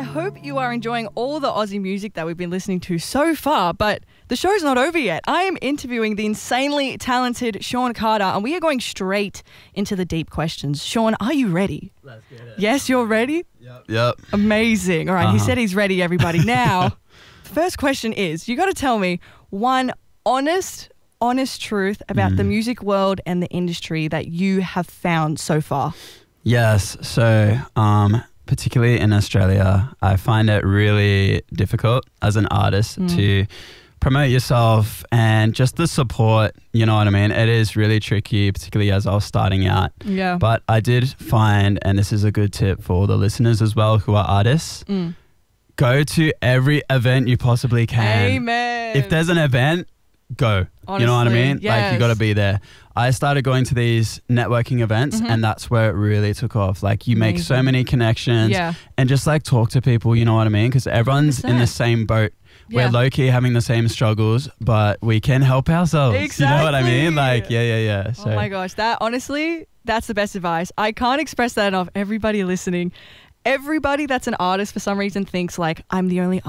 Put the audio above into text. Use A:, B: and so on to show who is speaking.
A: hope you are enjoying all the Aussie music that we've been listening to so far, but the show's not over yet. I am interviewing the insanely talented Sean Carter, and we are going straight into the deep questions. Sean, are you ready?
B: Let's get it.
A: Yes, you're ready?
B: Yep.
A: Amazing. All right, He said he's ready, everybody. Now, the first question is, you got to tell me one honest truth about the music world and the industry that you have found so far.
B: Yes. So, particularly in Australia, I find it really difficult as an artist to promote yourself and just the support, you know what I mean? It is really tricky, particularly as I was starting out.
A: Yeah.
B: But I did find, and this is a good tip for all the listeners as well who are artists, go to every event you possibly can.
A: Amen.
B: If there's an event, go.
A: Honestly,
B: you know what I mean?
A: yes.
B: Like, you got to be there. I started going to these networking events and that's where it really took off. Like, you make so many connections and just like talk to people, you know what I mean? Because everyone's
A: 100%.
B: in the same boat. We're low-key having the same struggles, but we can help ourselves.
A: Exactly.
B: You know what I mean? Like, yeah. So,
A: oh my gosh, that's the best advice. I can't express that enough. Everybody listening, everybody that's an artist for some reason thinks like, I'm the only